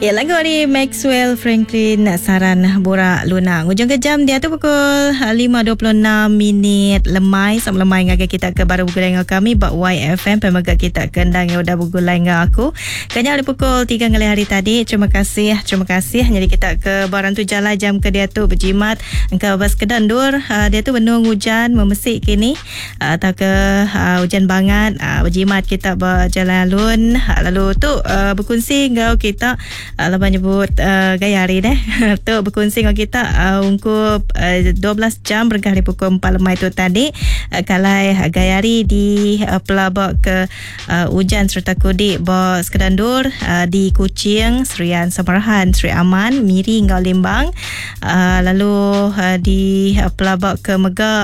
Ya, lagu dari Maxwell Franklin, Saran Borak Lunak. Hujung ke jam dia tu pukul 5.26 lemai. Sama lemai dengan kita ke baru bergulai dengan kami Bak YFM pemaga kita kendang yang udah bergulai dengan aku. Kanya ada pukul 3 kali hari tadi. Terima kasih. Jadi kita ke barang tu jalan jam ke dia tu berjimat. Engkau bas kedandur. Dia tu benung hujan memesik kini. Atau ke hujan banget. Berjimat kita berjalan alun. Lalu tu berkongsi engkau kita lepas nyebut gaya hari deh tu berkongsi dengan kita ungkup 12 jam berengkah di pukul 4 lemai tu tadi kalai gaya hari di pelabak ke hujan serta kudik bos kedandur di Kuching, Serian Samarahan, Seri Aman, Miri Ngau Limbang, lalu di pelabak ke Megak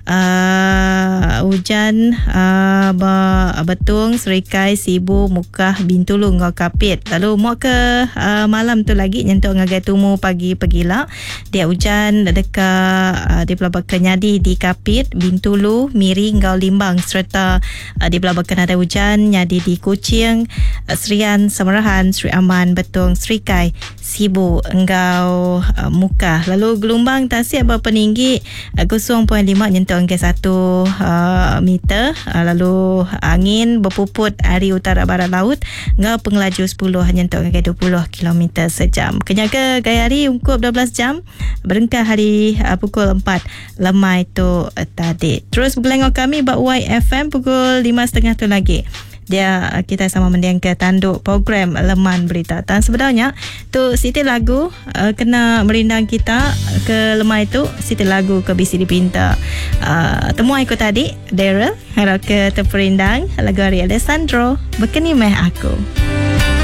hujan Betung, Serikai, Sibu, Mukah, Bintulu Ngau Kapit. Lalu mau ke malam tu lagi nyentuh ngagai tumu pagi lah dia hujan dekat di pelabakan Nyadi di Kapit, Bintulu, Miri Ngau Limbang serta di pelabakan ada hujan Nyadi di Kuching, Serian Samarahan, Seri Aman, Betung, Serikai, Sibu Ngau Mukah. Lalu gelombang tasik berpeninggi 0.5 nyentuh ngagai 1 meter. Lalu angin berpuput hari utara barat laut ngau pengelaju 10 nyentuh ngagai 20 km sejam. Kenyaka gaya hari ungkup 12 jam berengkah hari pukul 4 lemai tu tadi. Terus bergulai dengan kami Bak YFM pukul 5.30 tu lagi. Dia kita sama mendiang ke tanduk program Leman Berita. Dan sebenarnya tu siti lagu kena merindang kita ke lemai tu siti lagu ke bisi dipinta. Temuan aku tadi Daryl harap ke terperindang lagu dari Alessandro Bekeni Meh Aku.